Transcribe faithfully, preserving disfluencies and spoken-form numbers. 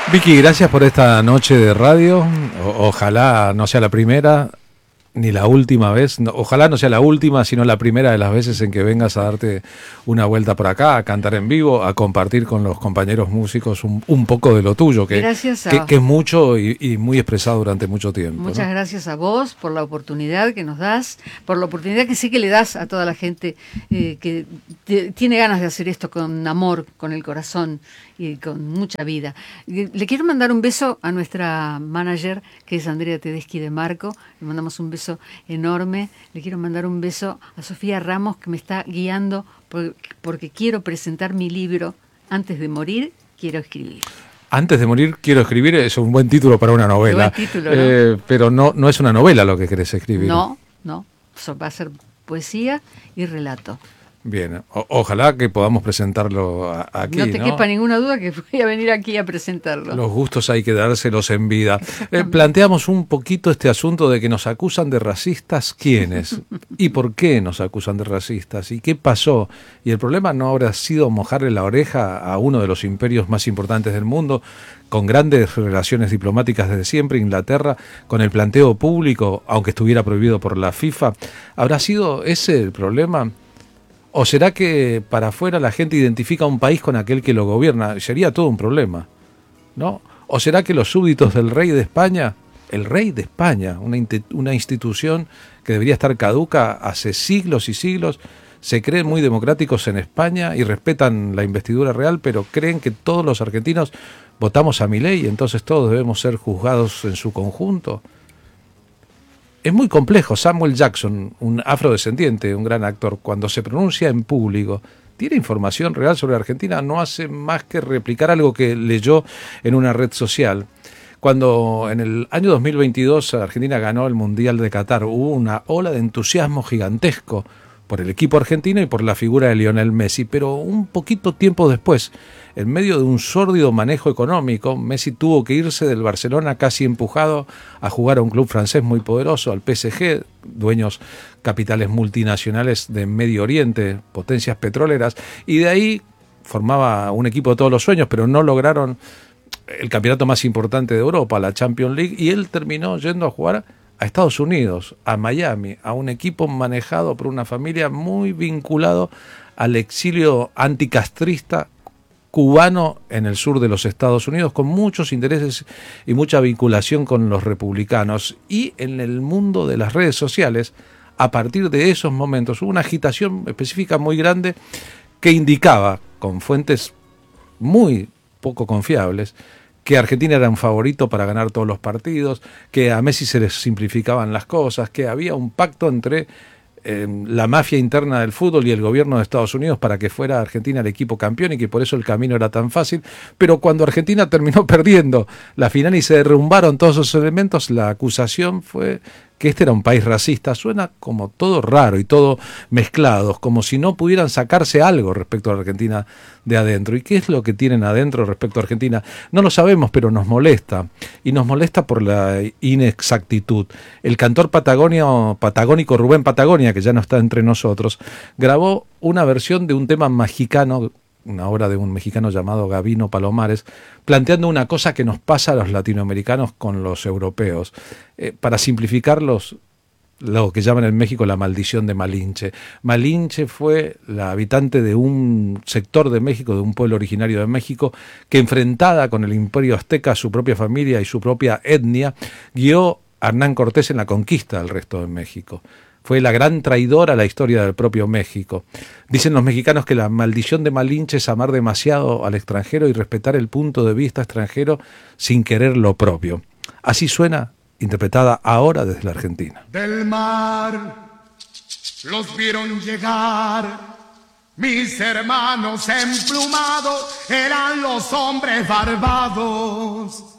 Vicky, gracias por esta noche de radio. O- ojalá no sea la primera ni la última vez. No, ojalá no sea la última, sino la primera de las veces en que vengas a darte una vuelta por acá, a cantar en vivo, a compartir con los compañeros músicos un, un poco de lo tuyo, que, Gracias a- que, que es mucho y, y muy expresado durante mucho tiempo. Muchas ¿no? gracias a vos por la oportunidad que nos das, por la oportunidad que sí que le das a toda la gente eh, que te- tiene ganas de hacer esto con amor, con el corazón y con mucha vida. Y le quiero mandar un beso a nuestra manager, que es Andrea Tedeschi de Marco. Le mandamos un beso enorme. Le quiero mandar un beso a Sofía Ramos, que me está guiando por- porque quiero presentar mi libro. Antes de morir, quiero escribir. Antes de morir quiero escribir, es un buen título para una novela. Qué buen título, ¿no? Eh, pero no, no es una novela lo que querés escribir. No, no, eso va a ser poesía y relato. Bien, o- ojalá que podamos presentarlo a- aquí. No te ¿no? quepa ninguna duda que voy a venir aquí a presentarlo. Los gustos hay que dárselos en vida. Eh, planteamos un poquito este asunto de que nos acusan de racistas. ¿Quiénes? ¿Y por qué nos acusan de racistas? ¿Y qué pasó? Y el problema no habrá sido mojarle la oreja a uno de los imperios más importantes del mundo, con grandes relaciones diplomáticas desde siempre, Inglaterra, con el planteo público, aunque estuviera prohibido por la FIFA. ¿Habrá sido ese el problema? ¿O será que para afuera la gente identifica un país con aquel que lo gobierna? Sería todo un problema, ¿no? ¿O será que los súbditos del rey de España, el rey de España, una, inte- una institución que debería estar caduca hace siglos y siglos, se creen muy democráticos en España y respetan la investidura real, pero creen que todos los argentinos votamos a Milei y entonces todos debemos ser juzgados en su conjunto? Es muy complejo. Samuel Jackson, un afrodescendiente, un gran actor, cuando se pronuncia en público, tiene información real sobre Argentina, no hace más que replicar algo que leyó en una red social. Cuando en el año dos mil veintidós Argentina ganó el Mundial de Qatar, hubo una ola de entusiasmo gigantesco por el equipo argentino y por la figura de Lionel Messi, pero un poquito tiempo después, en medio de un sórdido manejo económico, Messi tuvo que irse del Barcelona casi empujado a jugar a un club francés muy poderoso, al P S G, dueños capitales multinacionales de Medio Oriente, potencias petroleras, y de ahí formaba un equipo de todos los sueños, pero no lograron el campeonato más importante de Europa, la Champions League, y él terminó yendo a jugar a Estados Unidos, a Miami, a un equipo manejado por una familia muy vinculado al exilio anticastrista cubano en el sur de los Estados Unidos, con muchos intereses y mucha vinculación con los republicanos. Y en el mundo de las redes sociales, a partir de esos momentos, hubo una agitación específica muy grande que indicaba, con fuentes muy poco confiables, que Argentina era un favorito para ganar todos los partidos, que a Messi se les simplificaban las cosas, que había un pacto entre eh, la mafia interna del fútbol y el gobierno de Estados Unidos para que fuera Argentina el equipo campeón y que por eso el camino era tan fácil. Pero cuando Argentina terminó perdiendo la final y se derrumbaron todos esos elementos, la acusación fue que este era un país racista. Suena como todo raro y todo mezclado, como si no pudieran sacarse algo respecto a la Argentina de adentro. ¿Y qué es lo que tienen adentro respecto a Argentina? No lo sabemos, pero nos molesta. Y nos molesta por la inexactitud. El cantor patagonio, patagónico Rubén Patagonia, que ya no está entre nosotros, grabó una versión de un tema mexicano, una obra de un mexicano llamado Gabino Palomares, planteando una cosa que nos pasa a los latinoamericanos con los europeos. Eh, para simplificarlos, lo que llaman en México la maldición de Malinche. Malinche fue la habitante de un sector de México, de un pueblo originario de México, que enfrentada con el imperio azteca, su propia familia y su propia etnia, guió a Hernán Cortés en la conquista del resto de México. Fue la gran traidora a la historia del propio México. Dicen los mexicanos que la maldición de Malinche es amar demasiado al extranjero y respetar el punto de vista extranjero sin querer lo propio. Así suena, interpretada ahora desde la Argentina. Del mar los vieron llegar, mis hermanos emplumados eran los hombres barbados.